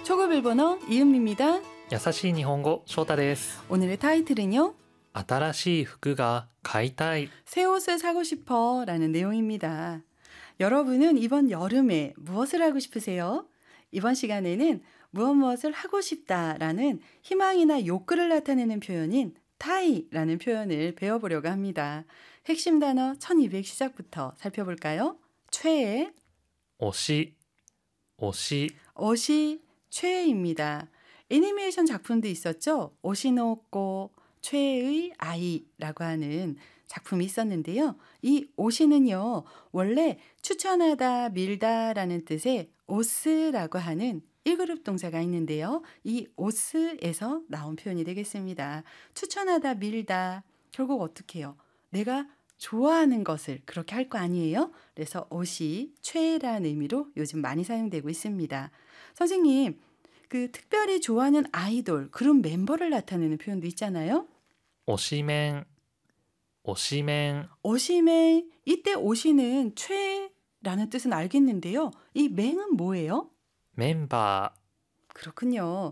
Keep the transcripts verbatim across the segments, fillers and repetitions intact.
초급 일본어 이은미입니다. 優しい日本語翔太です。 오늘의 타이틀은요. 新しい服が買いたい. 새 옷을 사고 싶어 라는 내용입니다. 여러분은 이번 여름에 무엇을 하고 싶으세요? 이번 시간에는 무엇 무엇을 하고 싶다라는 희망이나 욕구를 나타내는 표현인 타이라는 표현을 배워보려고 합니다. 핵심 단어 천이백 시작부터 살펴볼까요? 최애, 推し、推し、 옷이 최애입니다. 애니메이션 작품도 있었죠. 오시노코 최애의 아이라고 하는 작품이 있었는데요. 이 오시는요. 원래 추천하다, 밀다라는 뜻의 오스라고 하는 일 그룹 동사가 있는데요. 이 오스에서 나온 표현이 되겠습니다. 추천하다, 밀다. 결국 어떻게 해요? 내가 좋아하는 것을 그렇게 할 거 아니에요? 그래서 옷이 최애라는 의미로 요즘 많이 사용되고 있습니다. 선생님, 그 특별히 좋아하는 아이돌, 그룹 멤버를 나타내는 표현도 있잖아요. 推しメン、推しメン、 오시맹, 이때 오시는 최라는 뜻은 알겠는데요. 이 맹은 뭐예요? メンバ 그렇군요.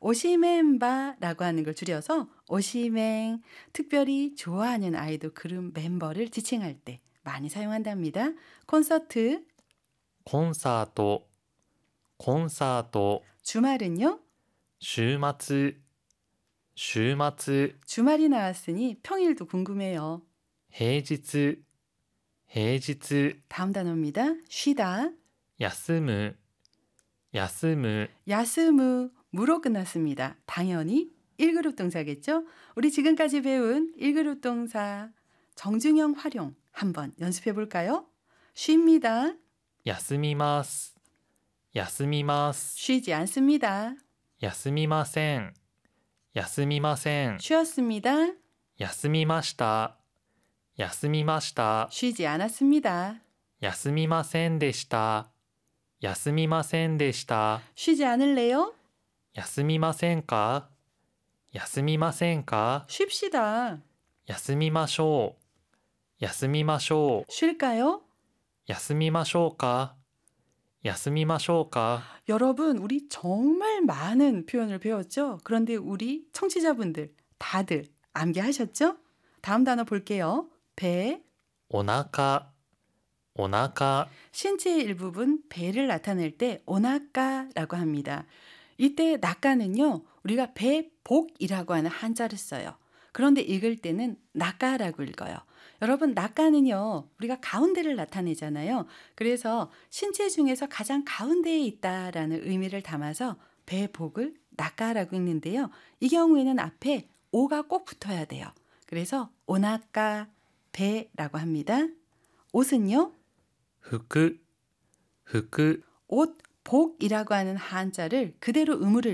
오시멤바라고 하는 걸 줄여서 오시맹, 특별히 좋아하는 아이돌 그룹 멤버를 지칭할 때 많이 사용한답니다. 콘서트, ー、コンサート、コンサート、 주말은요? 週末、週末、 주말이 나왔으니 평일도 궁금해요. 平日、平日、 다음 단어입니다. 쉬다, 休む、休む、 야스무, 무로 끝났습니다. 당연히 일 그룹 동사겠죠? 우리 지금까지 배운 일 그룹 동사 정중형 활용 한번 연습해 볼까요? 쉽니다. 休みます、休みます、 쉬지 않습니다. 休みません、休みません、 쉬었습니다. 休みました、休みました、 쉬지 않았습니다. 休みませんでした、休みませんでした、 쉬지 않을래요? 休みませんか、休みませんか、 쉽시다. 休みましょう、休みましょう、 쉴까요? 休みましょうか、休みましょうか。 여러분, 우리 정말 많은 표현을 배웠죠? 그런데 우리 청취자분들 다들 암기하셨죠? 다음 단어 볼게요. 배, お腹、お腹、 신체의 일부분 배를 나타낼 때 오나까라고 합니다. 이때 나까는요. 우리가 배복이라고 하는 한자를 써요. 그런데 읽을 때는 나까라고 읽어요. 여러분, 나까는요. 우리가 가운데를 나타내잖아요. 그래서 신체 중에서 가장 가운데에 있다라는 의미를 담아서 배복을 나까라고 읽는데요. 이 경우에는 앞에 오가 꼭 붙어야 돼요. 그래서 오나까 배라고 합니다. 옷은요. 服、服、 옷, 복이라고 하는 한자를 그대로 의무를